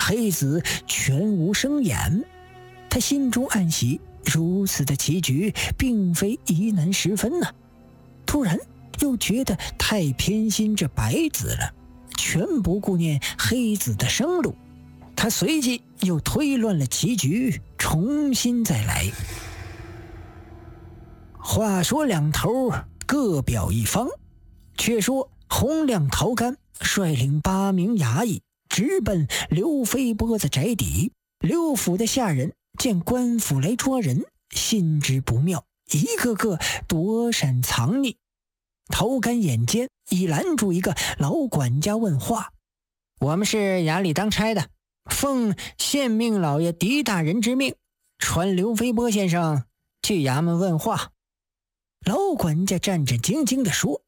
黑子全无生眼。他心中暗喜，如此的棋局并非疑难十分呢。突然又觉得太偏心这白子了，全不顾念黑子的生路。他随即又推乱了棋局，重新再来。话说两头各表一方，却说洪亮、陶干率领8名衙役直奔刘飞波的宅邸。刘府的下人见官府来捉人，心知不妙，一个个躲闪藏匿。陶干眼尖，已拦住一个老管家问话：“我们是衙里当差的，奉县命老爷狄大人之命，传刘飞波先生去衙门问话。”老管家战战兢兢地说：“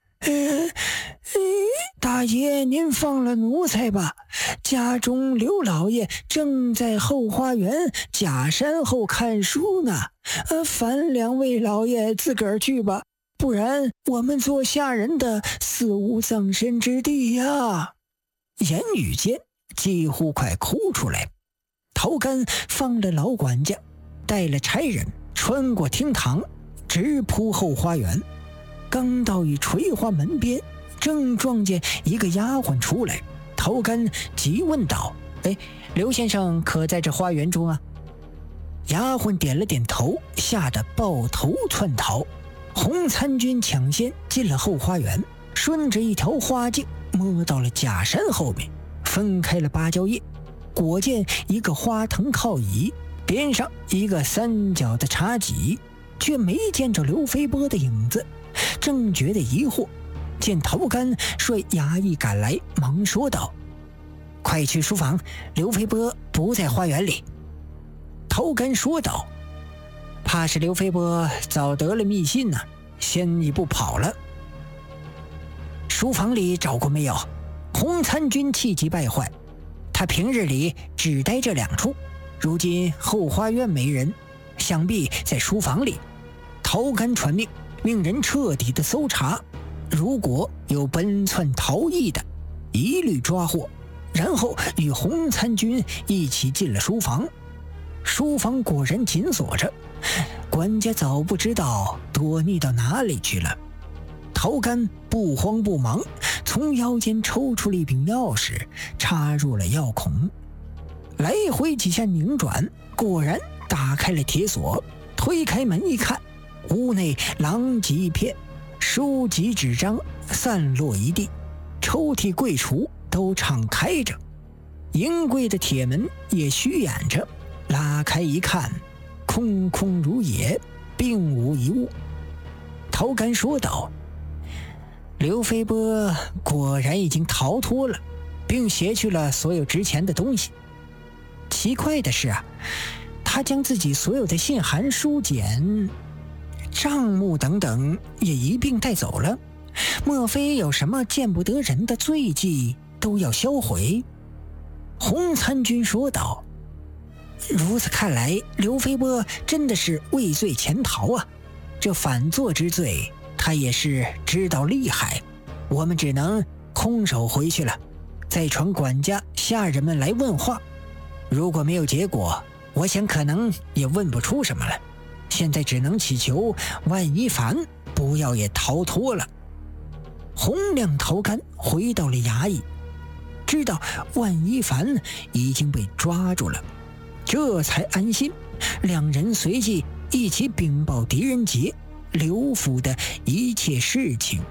大爷您放了奴才吧，家中刘老爷正在后花园假山后看书呢，烦2位老爷自个儿去吧，不然我们做下人的死无葬身之地呀。”言语间几乎快哭出来。陶干放了老管家，带了差人穿过厅堂，直扑后花园。刚到与垂花门边，正撞见一个丫鬟出来。陶干急问道：“刘先生可在这花园中啊？”丫鬟点了点头，吓得抱头窜逃。洪参军抢先进了后花园，顺着一条花径摸到了假山后面，分开了芭蕉叶，果见一个花藤靠椅，边上一个3角的茶几，却没见着刘飞波的影子。正觉得疑惑，见陶干率衙役赶来，忙说道：“快去书房，刘飞波不在花园里。”陶干说道：“怕是刘飞波早得了密信呢，先一步跑了。”书房里找过没有？洪参军气急败坏，他平日里只待这2处，如今后花园没人，想必在书房里。陶干传命，命人彻底的搜查，如果有奔窜逃逸的，一律抓获，然后与洪参军一起进了书房。书房果然紧锁着，管家早不知道躲匿到哪里去了。陶干不慌不忙，从腰间抽出了一柄钥匙，插入了钥孔，来回几下拧转，果然打开了铁锁。推开门一看，屋内狼藉一片，书籍纸张散落一地，抽屉柜橱都敞开着，银柜的铁门也虚掩着。拉开一看，空空如也，并无一物。陶干说道：“刘飞波果然已经逃脱了，并携去了所有值钱的东西。奇怪的是啊，他将自己所有的信函、书简、账目等等也一并带走了。莫非有什么见不得人的罪迹都要销毁？”洪参军说道：“如此看来，刘飞波真的是畏罪潜逃啊！这反作之罪，他也是知道厉害。我们只能空手回去了，再传管家、下人们来问话。如果没有结果，我想可能也问不出什么了。现在只能祈求万一凡不要也逃脱了。”洪亮、陶干回到了衙役，知道万一凡已经被抓住了，这才安心。2人随即一起禀报狄仁杰刘府的一切事情。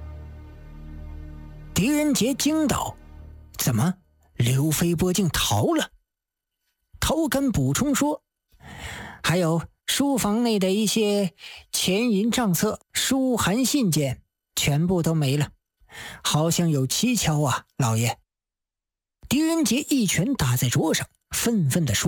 狄仁杰惊道：“怎么，刘飞波竟逃了？”陶干补充说：“还有书房内的一些钱银账册、书函信件，全部都没了，好像有蹊跷啊，老爷。”狄仁杰一拳打在桌上，愤愤地说。